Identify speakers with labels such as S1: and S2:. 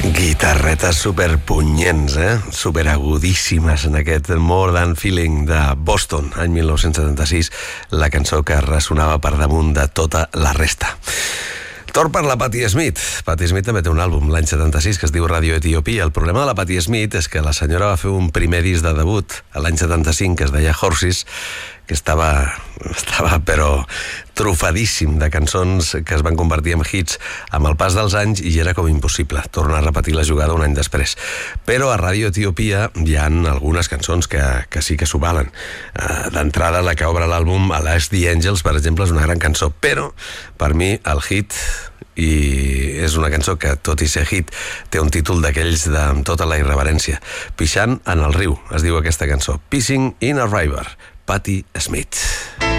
S1: Guitarretes superpunyents, superagudíssimes en aquest More Than Feeling de Boston, any 1976, la cançó que ressonava per damunt de tota la resta. Torn per la Patti Smith. Patti Smith també té un àlbum l'any 76 que es diu Radio Etiopia. El problema de la Patti Smith és que la senyora va fer un primer disc de debut l'any 75 que es deia Horses, que estava però trufadíssim de cançons que es van convertir en hits amb el pas dels anys i era com impossible tornar a repetir la jugada un any després. Però a Radio Etiopia hi ha algunes cançons que sí que s'ho valen. D'entrada, la que obre l'àlbum, Alas the Angels, per exemple, és una gran cançó, però per mi el hit, i és una cançó que, tot i ser hit, té un títol d'aquells amb tota la irreverència. Pixant en el riu, es diu aquesta cançó. Pissing in a River, Patti Smith.